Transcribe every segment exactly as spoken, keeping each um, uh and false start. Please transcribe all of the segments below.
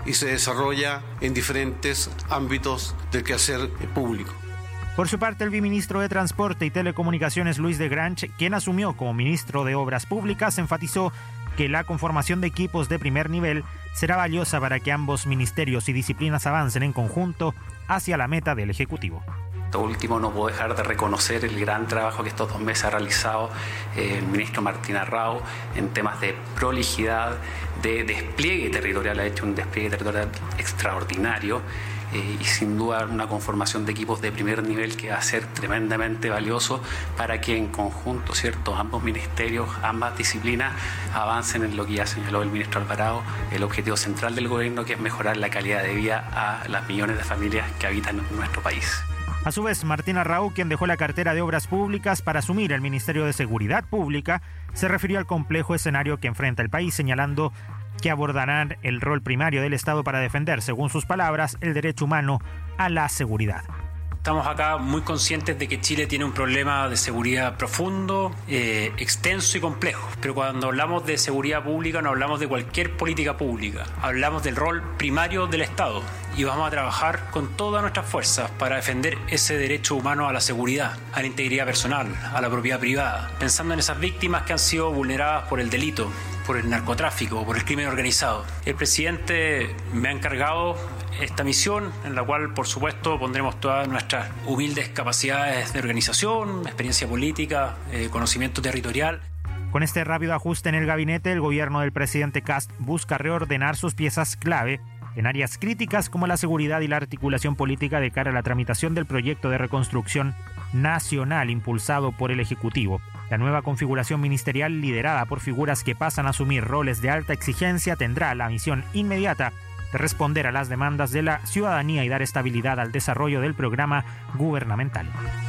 y se desarrolla en diferentes ámbitos del quehacer público. Por su parte, el viceministro de Transporte y Telecomunicaciones, Luis de Grange, quien asumió como ministro de Obras Públicas, enfatizó que la conformación de equipos de primer nivel será valiosa para que ambos ministerios y disciplinas avancen en conjunto hacia la meta del Ejecutivo. Esto último, no puedo dejar de reconocer el gran trabajo que estos dos meses ha realizado eh, el ministro Martín Arrau en temas de prolijidad, de despliegue territorial. Ha hecho un despliegue territorial extraordinario eh, y sin duda una conformación de equipos de primer nivel que va a ser tremendamente valioso para que en conjunto, ¿cierto?, ambos ministerios, ambas disciplinas avancen en lo que ya señaló el ministro Alvarado, el objetivo central del gobierno, que es mejorar la calidad de vida a las millones de familias que habitan en nuestro país. A su vez, Martín Arrau, quien dejó la cartera de Obras Públicas para asumir el Ministerio de Seguridad Pública, se refirió al complejo escenario que enfrenta el país, señalando que abordarán el rol primario del Estado para defender, según sus palabras, el derecho humano a la seguridad. Estamos acá muy conscientes de que Chile tiene un problema de seguridad profundo, eh, extenso y complejo. Pero cuando hablamos de seguridad pública no hablamos de cualquier política pública. Hablamos del rol primario del Estado y vamos a trabajar con todas nuestras fuerzas para defender ese derecho humano a la seguridad, a la integridad personal, a la propiedad privada, pensando en esas víctimas que han sido vulneradas por el delito, por el narcotráfico, por el crimen organizado. El presidente me ha encargado esta misión, en la cual, por supuesto, pondremos todas nuestras humildes capacidades de organización, experiencia política, eh, conocimiento territorial. Con este rápido ajuste en el gabinete, el gobierno del presidente Kast busca reordenar sus piezas clave en áreas críticas como la seguridad y la articulación política de cara a la tramitación del proyecto de reconstrucción nacional impulsado por el Ejecutivo. La nueva configuración ministerial, liderada por figuras que pasan a asumir roles de alta exigencia, tendrá la misión inmediata de responder a las demandas de la ciudadanía y dar estabilidad al desarrollo del programa gubernamental.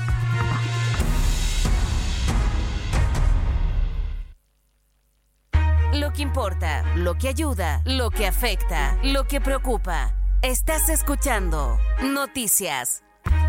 Lo que importa, lo que ayuda, lo que afecta, lo que preocupa. Estás escuchando Noticias.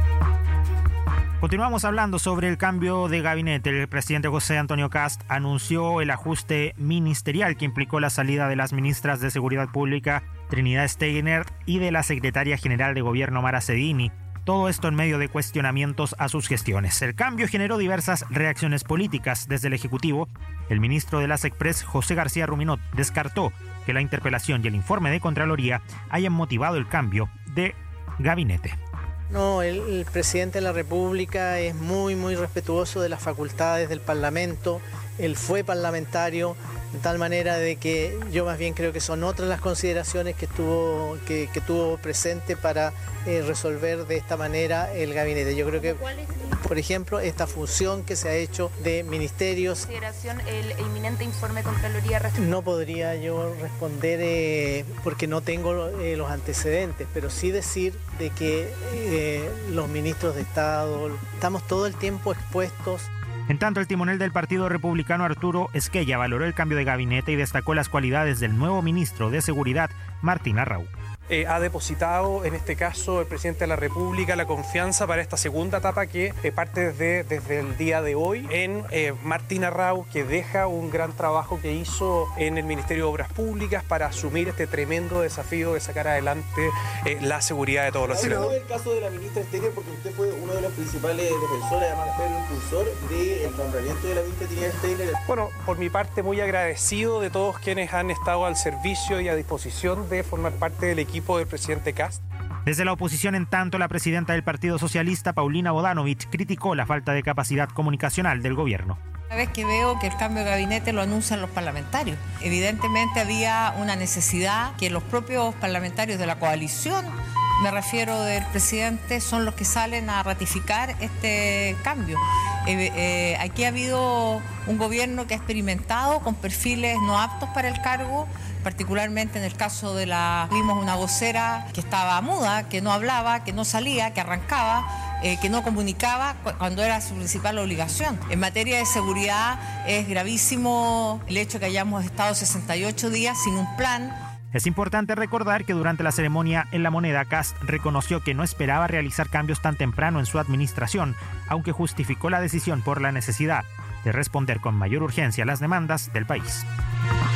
Continuamos hablando sobre el cambio de gabinete. El presidente José Antonio Kast anunció el ajuste ministerial que implicó la salida de las ministras de Seguridad Pública, Trinidad Steiner, y de la secretaria general de Gobierno, Mara Cedini. Todo esto en medio de cuestionamientos a sus gestiones. El cambio generó diversas reacciones políticas desde el Ejecutivo. El ministro de la SECPRES, José García Ruminot, descartó que la interpelación y el informe de Contraloría hayan motivado el cambio de gabinete. No, el, el presidente de la República es muy, muy respetuoso de las facultades del Parlamento. Él fue parlamentario, de tal manera de que yo más bien creo que son otras las consideraciones que estuvo, que, que tuvo presente para eh, resolver de esta manera el gabinete. Yo creo que, por ejemplo, esta función que se ha hecho de ministerios... ¿Consideración el inminente informe de Contraloría? No podría yo responder eh, porque no tengo eh, los antecedentes, pero sí decir de que eh, los ministros de Estado estamos todo el tiempo expuestos. En tanto, el timonel del Partido Republicano, Arturo Esquella, valoró el cambio de gabinete y destacó las cualidades del nuevo ministro de Seguridad, Martín Arrau. Eh, ha depositado, en este caso, el presidente de la República la confianza para esta segunda etapa que eh, parte desde, desde el día de hoy en eh, Martín Arrau, que deja un gran trabajo que hizo en el Ministerio de Obras Públicas para asumir este tremendo desafío de sacar adelante eh, la seguridad de todos los ciudadanos. ¿Cómo el caso de la ministra Steiner? Porque usted fue uno de los principales defensores, además fue el impulsor del nombramiento de la ministra Trinidad Steiner. Bueno, por mi parte, muy agradecido de todos quienes han estado al servicio y a disposición de formar parte del equipo del presidente Kast. Desde la oposición, en tanto, la presidenta del Partido Socialista, Paulina Bodanovich, criticó la falta de capacidad comunicacional del gobierno. Cada vez que veo que el cambio de gabinete lo anuncian los parlamentarios. Evidentemente había una necesidad que los propios parlamentarios de la coalición, me refiero del presidente, son los que salen a ratificar este cambio. Eh, eh, aquí ha habido un gobierno que ha experimentado con perfiles no aptos para el cargo, particularmente en el caso de la... Vimos una vocera que estaba muda, que no hablaba, que no salía, que arrancaba, eh, que no comunicaba cuando era su principal obligación. En materia de seguridad es gravísimo el hecho que hayamos estado sesenta y ocho días sin un plan. Es importante recordar que durante la ceremonia en La Moneda, Kast reconoció que no esperaba realizar cambios tan temprano en su administración, aunque justificó la decisión por la necesidad de responder con mayor urgencia a las demandas del país.